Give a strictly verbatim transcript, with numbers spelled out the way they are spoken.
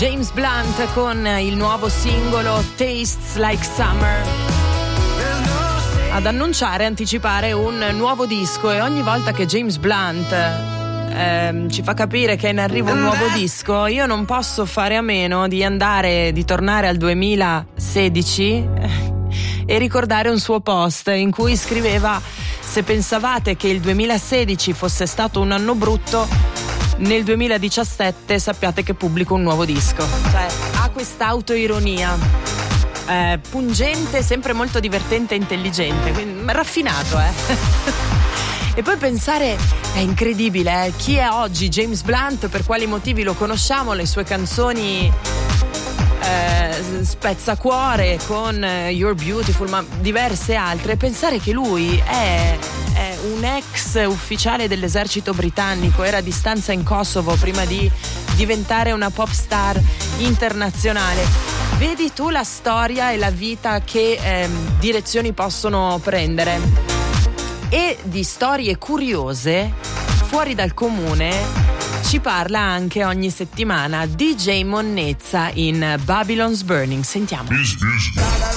James Blunt con il nuovo singolo Tastes Like Summer ad annunciare, anticipare un nuovo disco. E ogni volta che James Blunt ehm, ci fa capire che è in arrivo un nuovo disco, io non posso fare a meno di andare, di tornare al duemilasedici e ricordare un suo post in cui scriveva: se pensavate che il duemilasedici fosse stato un anno brutto, nel duemiladiciassette sappiate che pubblico un nuovo disco. Cioè, ha questa autoironia eh, pungente, sempre molto divertente e intelligente, quindi raffinato, eh. E poi pensare, è incredibile, eh? Chi è oggi James Blunt, per quali motivi lo conosciamo, le sue canzoni eh, spezzacuore con eh, You're Beautiful, ma diverse altre. Pensare che lui è, è un ex ufficiale dell'esercito britannico, era a distanza in Kosovo prima di diventare una pop star internazionale. Vedi tu la storia e la vita che eh, direzioni possono prendere. E di storie curiose fuori dal comune ci parla anche ogni settimana D J Monnezza in Babylon's Burning. Sentiamo.